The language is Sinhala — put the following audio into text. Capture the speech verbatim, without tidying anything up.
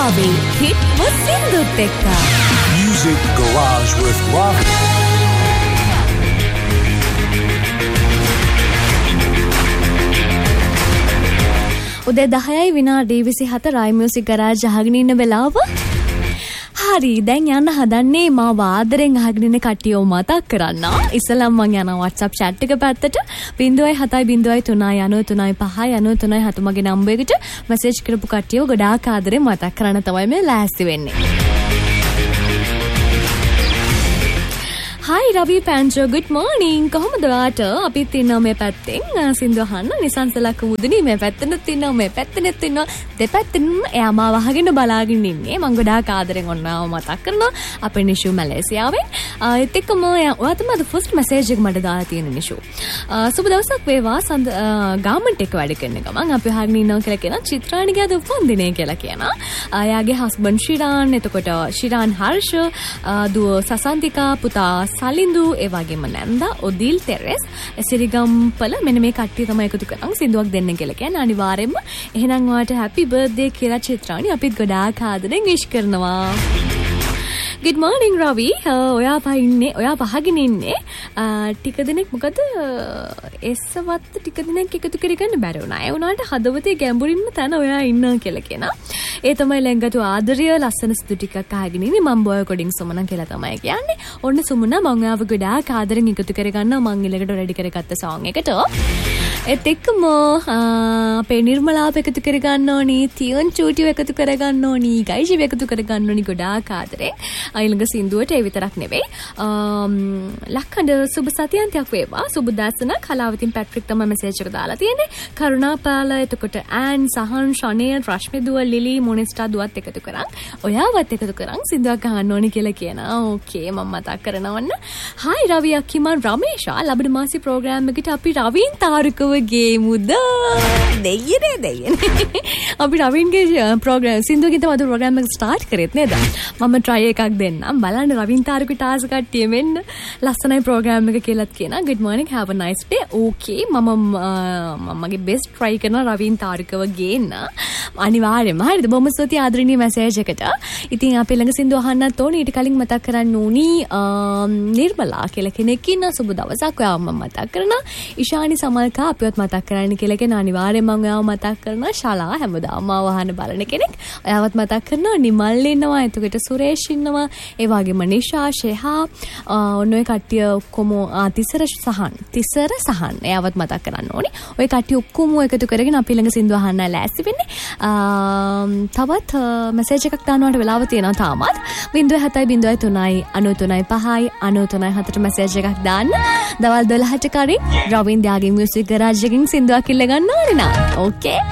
Ravi hit Vasindut ekka. Music Garage with Ravi. උදේ දහයයි විනාඩි විසිහතරයි මියුසික් ගරාජ් අහගෙන ඉන්න වෙලාව. හරි දැන් යන්න හදන්නේ මා ආදරෙන් අහගෙන ඉන්න කට්ටියව මතක් කරන්න. ඉස්සලම් මම යනවා WhatsApp chat එක පැත්තට ज़ीरो सात ज़ीरो ज़ीरो तीन नौ तीन पाँच नौ तीन सात මගේ නම්බර් එකට මැසේජ් කරපු කට්ටියව ගොඩාක් ආදරෙන් මතක් කරන්න තමයි මේ ලෑස්ති වෙන්නේ. Hi Ravi Pancho, good morning. කොහොමද ඔයාට? අපිත් ඉන්නවා මේ පැත්තෙන් සින්දු අහන්න. නිසංසලක මුදුනේ මේ පැත්තෙත් ඉන්නවා මේ පැත්තෙත් ඉන්නවා. දෙපැත්තෙන් එයා මාව අහගෙන බලාගෙන ඉන්නේ. මම ගොඩාක් ආදරෙන් ඔන්නව මතක් කරනවා. අපේ නිෂු මැලේසියාවෙන්. ඒත් එක්කම ඔයා තමයි the first message එක මට දාලා තියෙන නිෂු. සුබ දවසක් වේවා. ගාමන්ට් එක වැඩ කරන ගමන් අපි අහගෙන ඉන්නවා කියලා කියන චිත්‍රාණිගේ අද උපන්දිනය කියලා කියනවා. එයාගේ හස්බන්ඩ් ශිරාන්, එතකොට ශිරාන් හර්ෂ, දුව සසන්තිකා, පුතා සලින්දු, ඒ වගේම නැන්දා, ඔදිල්, තෙරස්, සිරිගම්පල මෙන්න මේ කට්ටිය තමයි එකතු කරන් සින්දුවක් දෙන්න කියලා කියන්නේ. අනිවාර්යයෙන්ම එහෙනම් ඔයාලට happy birthday කියලා චිත්‍රාණි අපිත් ගොඩාක් ආදරෙන් wish කරනවා. Good morning Ravi. ඔයා පහින්නේ ඔයා පහගෙන ඉන්නේ ටික දිනක් මොකද එස්සවත් ටික දිනක් එකතු කරගන්න බැරි වුණා. ඒ වුණාට හදවතේ ගැඹුරින්ම තන ඔයා ඉන්නවා කියලා කියනවා. ඒ තමයි ලැංගතු ආදරය ලස්සන සිතු ටිකක් අහගෙන ඉන්නේ. මම බොය කොඩින් සුමන කියලා තමයි කියන්නේ. ඔන්න සුමන මම ඔයාව ගොඩාක් ආදරෙන් එකතු කරගන්නවා මං ඊළඟට රෙඩි කරගත්ත song එකට. ඒත් එක්කම අපේ නිර්මලාව එකතු කරගන්න ඕනි, තියන් චූටිව එකතු කරගන්න ඕනි, ගයිජිව එකතු කරගන්න ඕනි ගොඩාක් ආදරේ. ඊළඟ සින්දුවට ඒ විතරක් නෙවෙයි. ලක්කඬ සුබ සතියන්තයක් වේවා. සුබ දාසන කලාවතින් පැට්‍රික් තමයි මැසේජ් එක දාලා තියෙන්නේ. කරුණාපාල, එතකොට ආන්, සහන්, ශනේල්, රශ්මි දුව, ලිලි, මොනිස්ටා දුවත් එකතු කරන් ඔයාවත් එකතු කරන් සින්දුවක් අහන්න ඕනි කියලා කියනවා. ඕකේ මම මතක් කරනවන්න. Hi Ravi Akiman Ramesha ලබන මාසි ප්‍රෝග්‍රෑම් එකට අපි රවින් තාරුකව ගේමුද? දෙයියනේ දෙයියනේ. අපි රවින්ගේ ප්‍රෝග්‍රෑම් සින්දුවකින් තමයි අද ප්‍රෝග්‍රෑම් එක ස්ටාර්ට් කරෙත් නේද? මම try එකක් දෙන්නම්. බලන්න රවින් තාරුකේ ටාස් කට්ටිය මෙන්න ලස්සනයි ප්‍රෝග්‍රෑම් එක කියලාත් කියනවා. Good morning, have a nice day. Okay මම මම මගේ best try කරනවා රවින් තාරුකව ගේන්න. අනිවාර්යයෙන්ම හරිද? බොහොම ස්තුතියි ආදරණීය මැසේජ් එකට. ඉතින් අපි ළඟ සින්දුව අහන්නත් ඕනේ. ඊට කලින් මතක් කරන්න ඕනි නිර්මලා කියලා කෙනෙක් ඉන්න සුබ දවසක් ඔයාව මම මතක් කරනවා. ඉෂානි සමල්කා අපිවත් මතක් කරන්න කියලා කියන අනිවාර්යයෙන්ම මම ඔයාව මතක් කරනවා. ශලා හැමදාම මාව අහන බලන කෙනෙක්. ඔයාවත් මතක් කරනවා. නිමල් ඉන්නවා. එතකොට සුරේෂ් ඉන්නවා. ඒ වගේම නිෂා, ෂෙහා ඔන්න ඔය කට්ටිය ඔක්කොම තිසර සහන් තිසර සහන් එයාවත් මතක් කරන්න ඕනේ. ඔය කට්ටිය ඔක්කොම එකතු කරගෙන අපි ළඟ සින්දුව අහන්න ලෑස්ති වෙන්නේ. තවත් මැසේජ් එකක් දානවට වෙලාව තියෙනවා තාමත්. ज़ीरो सात ज़ीरो ज़ीरो तीन नौ तीन पाँच नौ तीन सात මැසේජ් එකක් දාන්න. දවල් දොළහට කරින් රවින්ද්‍යාගේ මියුසික් ගරාජ් එකකින් සින්දුවක් ඉල්ල ගන්න ඕනේ නා. ඕකේ.